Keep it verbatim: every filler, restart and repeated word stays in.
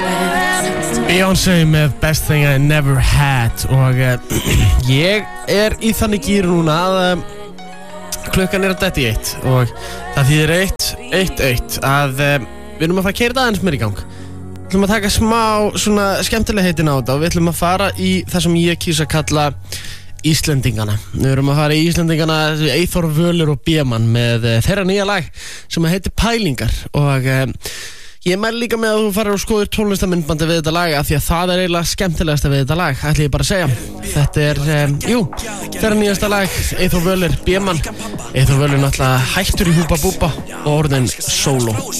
Beyoncé með Best Thing I Never Had og uh, ég er í þannig gír núna að uh, klukkan er að detti eitt og það þýðir eitt, eitt, eitt að uh, við erum að fara að keyra þetta aðeins meir í gang. Við ætlum að taka smá svona skemmtileg heitin á þetta og við ætlum að fara í það sem ég kýs að kalla Íslendingana. Við erum að fara í Íslendingana, Eyþór Völur og B-mann með uh, þeirra nýja lag sem heitir Pælingar og uh, ég mæli líka með að þú farir og skoður tónlistarmyndbandi við þetta lag af því að það er eiginlega skemmtilegasta við þetta lag, ætli ég bara að segja. Þetta er, um, jú, þeirra nýjasta lag, Eyþór Völur, B-mann. Eyþór Völur náttúrulega hættur í Húba Búba og orðin sóló.